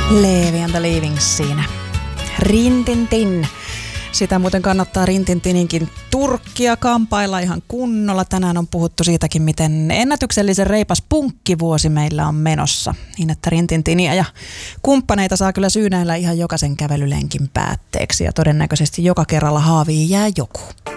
Levi and the Leaving siinä. Rintintin. Sitä muuten kannattaa Rintintininkin turkkia kampailla ihan kunnolla. Tänään on puhuttu siitäkin, miten ennätyksellisen reipas punkkivuosi meillä on menossa. Niin, että Rintintiniä ja kumppaneita saa kyllä syynäillä ihan jokaisen kävelylenkin päätteeksi. Ja todennäköisesti joka kerralla haaviin jää joku.